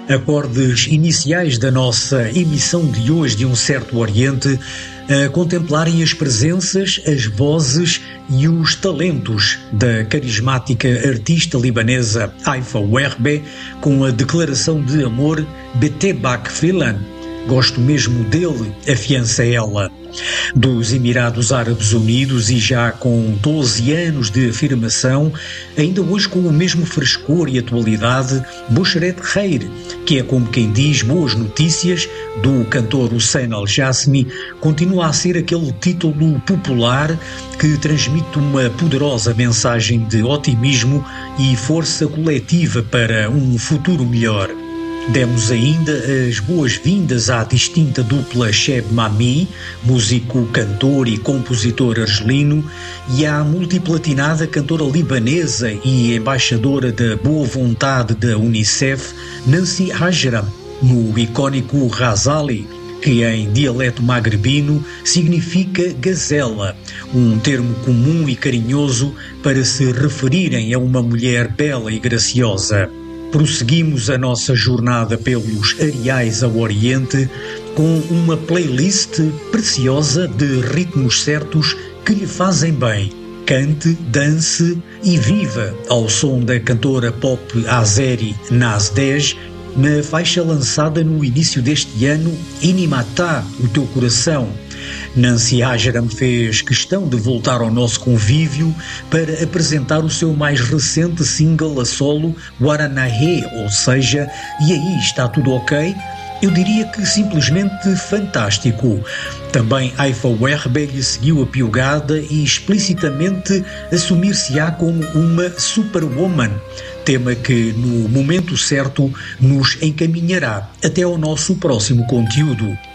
acordes iniciais da nossa emissão de hoje de Um Certo Oriente, a contemplarem as presenças, as vozes e os talentos da carismática artista libanesa Haifa Werbe com a declaração de amor Betebak Filan. Gosto mesmo dele, afiança ela. Dos Emirados Árabes Unidos e já com 12 anos de afirmação, ainda hoje com o mesmo frescor e atualidade, Bushret Khair, que é como quem diz boas notícias, do cantor Hussein Al-Jasmi, continua a ser aquele título popular que transmite uma poderosa mensagem de otimismo e força coletiva para um futuro melhor. Demos ainda as boas-vindas à distinta dupla Cheb Mami, músico, cantor e compositor argelino, e à multiplatinada cantora libanesa e embaixadora da boa vontade da Unicef, Nancy Hajram, no icónico Razali, que em dialeto magrebino significa gazela, um termo comum e carinhoso para se referirem a uma mulher bela e graciosa. Prosseguimos a nossa jornada pelos areais ao Oriente com uma playlist preciosa de ritmos certos que lhe fazem bem. Cante, dance e viva ao som da cantora pop azeri Naz Dej, na faixa lançada no início deste ano, Inimatá, o teu coração. Nancy Hajram fez questão de voltar ao nosso convívio para apresentar o seu mais recente single a solo, Guaranahe, ou seja, E Aí Está Tudo Ok? Eu diria que simplesmente fantástico. Também Haifa Werbe lhe seguiu a piugada e explicitamente assumir-se-á como uma superwoman, tema que no momento certo nos encaminhará até ao nosso próximo conteúdo.